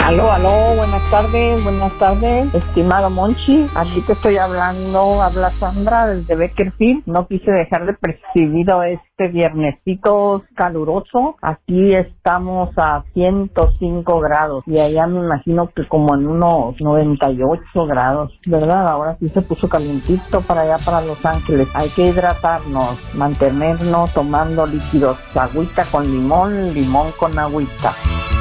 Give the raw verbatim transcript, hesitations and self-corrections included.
Aló, aló, buenas tardes, buenas tardes, estimado Monchi, aquí te estoy hablando, habla Sandra desde Beckerfield. No quise dejarle percibido este viernesito caluroso. Aquí estamos a ciento cinco grados y allá me imagino que como en unos noventa y ocho grados, ¿verdad? Ahora sí se puso calientito para allá, para Los Ángeles. Hay que hidratarnos, mantenernos tomando líquidos, agüita con limón, limón con agüita.